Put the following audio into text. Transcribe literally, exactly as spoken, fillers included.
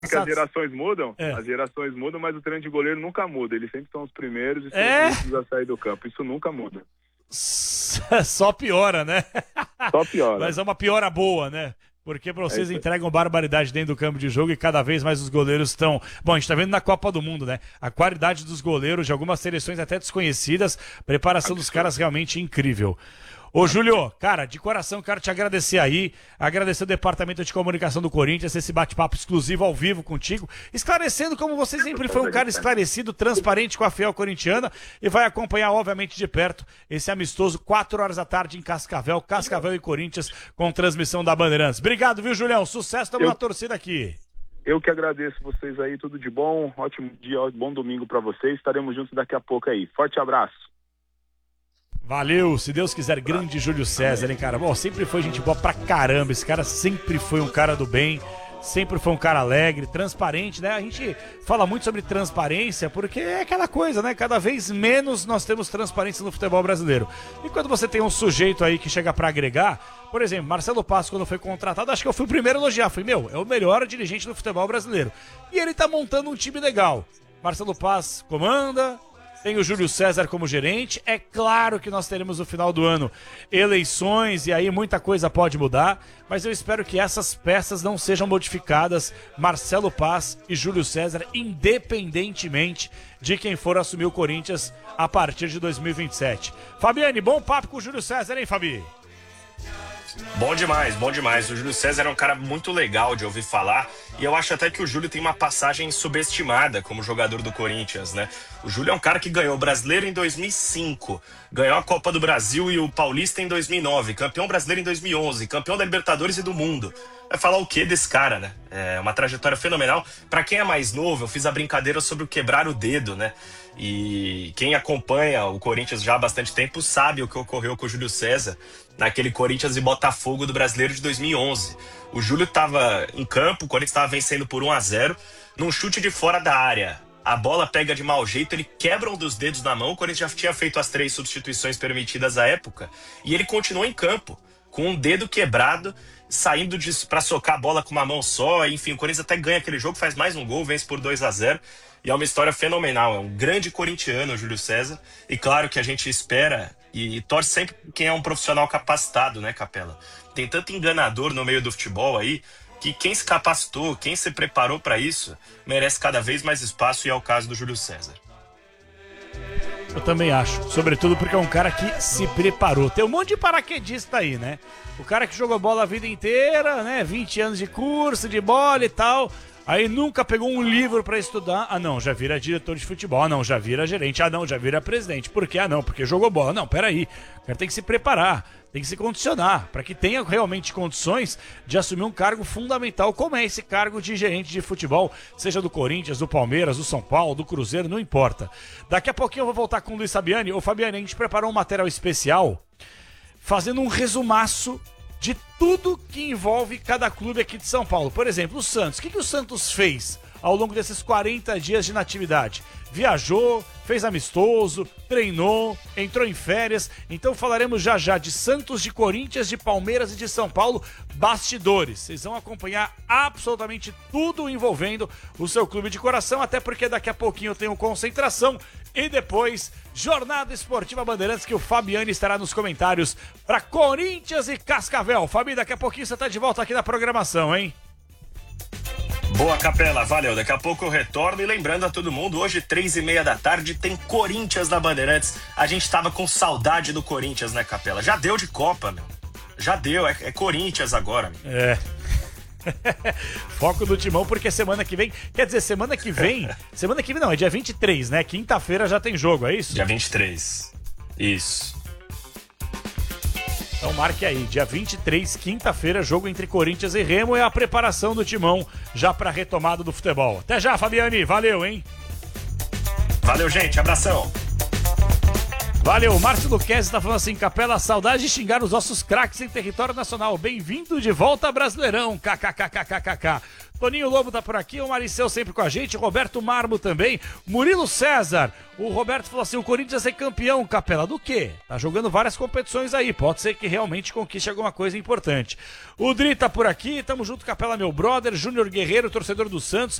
que as gerações mudam, é. as gerações mudam, mas o treino de goleiro nunca muda. Eles sempre são os primeiros e é. sempre a sair do campo. Isso nunca muda. Só piora, né? Só piora. Mas é uma piora boa, né? Porque pra vocês é entregam barbaridade dentro do campo de jogo e cada vez mais os goleiros estão... Bom, a gente tá vendo na Copa do Mundo, né? A qualidade dos goleiros de algumas seleções até desconhecidas, preparação dos caras realmente incrível. Ô, Júlio, cara, de coração quero te agradecer aí, agradecer o Departamento de Comunicação do Corinthians, esse bate-papo exclusivo ao vivo contigo, esclarecendo como você sempre foi um cara esclarecido, transparente com a fiel corintiana e vai acompanhar, obviamente, de perto esse amistoso, quatro horas da tarde em Cascavel, Cascavel e Corinthians, com transmissão da Bandeirantes. Obrigado, viu, Julião? Sucesso, estamos na torcida aqui. Eu que agradeço vocês aí, tudo de bom, ótimo dia, bom domingo pra vocês, estaremos juntos daqui a pouco aí. Forte abraço. Valeu, se Deus quiser, grande Júlio César, hein, cara? Bom, sempre foi gente boa pra caramba, esse cara sempre foi um cara do bem, sempre foi um cara alegre, transparente, né? A gente fala muito sobre transparência porque é aquela coisa, né? Cada vez menos nós temos transparência no futebol brasileiro. E quando você tem um sujeito aí que chega pra agregar, por exemplo, Marcelo Paz, quando foi contratado, acho que eu fui o primeiro a elogiar, fui, meu, é o melhor dirigente do futebol brasileiro. E ele tá montando um time legal. Marcelo Paz comanda... Tem o Júlio César como gerente. É claro que nós teremos no final do ano eleições e aí muita coisa pode mudar, mas eu espero que essas peças não sejam modificadas. Marcelo Paz e Júlio César, independentemente de quem for assumir o Corinthians a partir de dois mil e vinte e sete. Fabiane, bom papo com o Júlio César, hein, Fabi? Bom demais, bom demais. O Júlio César é um cara muito legal de ouvir falar e eu acho até que o Júlio tem uma passagem subestimada como jogador do Corinthians, né? O Júlio é um cara que ganhou o Brasileiro em dois mil e cinco, ganhou a Copa do Brasil e o Paulista em dois mil e nove, campeão brasileiro em dois mil e onze, campeão da Libertadores e do Mundo. Vai falar o quê desse cara, né? É uma trajetória fenomenal. Pra quem é mais novo, eu fiz a brincadeira sobre o quebrar o dedo, né? E quem acompanha o Corinthians já há bastante tempo sabe o que ocorreu com o Júlio César naquele Corinthians e Botafogo do Brasileiro de dois mil e onze. O Júlio estava em campo, o Corinthians estava vencendo por um a zero, num chute de fora da área. A bola pega de mau jeito, ele quebra um dos dedos na mão, o Corinthians já tinha feito as três substituições permitidas à época, e ele continuou em campo, com um dedo quebrado, saindo para socar a bola com uma mão só. Enfim, o Corinthians até ganha aquele jogo, faz mais um gol, vence por dois a zero. E é uma história fenomenal, é um grande corintiano, o Júlio César. E claro que a gente espera e, e torce sempre quem é um profissional capacitado, né, Capela? Tem tanto enganador no meio do futebol aí, que quem se capacitou, quem se preparou para isso, merece cada vez mais espaço, e é o caso do Júlio César. Eu também acho, sobretudo porque é um cara que se preparou. Tem um monte de paraquedista aí, né? O cara que jogou bola a vida inteira, né? vinte anos de curso de bola e tal. Aí nunca pegou um livro pra estudar. Ah, não, já vira diretor de futebol. Ah, não, já vira gerente. Ah, não, já vira presidente. Por quê? Ah, não, porque jogou bola. Não, peraí. O cara tem que se preparar, tem que se condicionar para que tenha realmente condições de assumir um cargo fundamental, como é esse cargo de gerente de futebol, seja do Corinthians, do Palmeiras, do São Paulo, do Cruzeiro, não importa. Daqui a pouquinho eu vou voltar com o Luiz Fabiani. Ô, Fabiani, a gente preparou um material especial fazendo um resumaço de tudo que envolve cada clube aqui de São Paulo. Por exemplo, o Santos. O que, que o Santos fez ao longo desses quarenta dias de inatividade? Viajou, fez amistoso, treinou, entrou em férias. Então falaremos já já de Santos, de Corinthians, de Palmeiras e de São Paulo, bastidores. Vocês vão acompanhar absolutamente tudo envolvendo o seu clube de coração, até porque daqui a pouquinho eu tenho concentração e depois Jornada Esportiva Bandeirantes, que o Fabiani estará nos comentários para Corinthians e Cascavel. Fabi, daqui a pouquinho você está de volta aqui na programação, hein? Boa, Capela, valeu. Daqui a pouco eu retorno e lembrando a todo mundo, hoje, três e meia da tarde, tem Corinthians na Bandeirantes. A gente tava com saudade do Corinthians, né, Capela? Já deu de Copa, meu. Já deu, é, é Corinthians agora, meu. É. Foco do Timão, porque semana que vem, quer dizer, semana que vem, semana que vem não, é dia vinte e três, né? Quinta-feira já tem jogo, é isso? Dia vinte e três, isso. Então marque aí, dia vinte e três, quinta-feira, jogo entre Corinthians e Remo, é a preparação do Timão já para a retomada do futebol. Até já, Fabiani, valeu, hein? Valeu, gente, abração. Valeu, Márcio Luquezzi tá falando assim, Capela, saudade de xingar os nossos craques em território nacional. Bem-vindo de volta, Brasileirão, kkkkkkk. Toninho Lobo tá por aqui, o Maricel sempre com a gente, Roberto Marmo também, Murilo César. O Roberto falou assim, o Corinthians é campeão, Capela, do quê? Tá jogando várias competições aí, pode ser que realmente conquiste alguma coisa importante. O Dri tá por aqui, tamo junto, Capela, meu brother, Júnior Guerreiro, torcedor do Santos.